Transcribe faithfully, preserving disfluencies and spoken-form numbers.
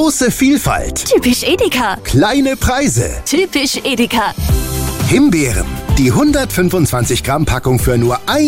Große Vielfalt. Typisch Edeka. Kleine Preise. Typisch Edeka. Himbeeren. Die hundertfünfundzwanzig Gramm Packung für nur ein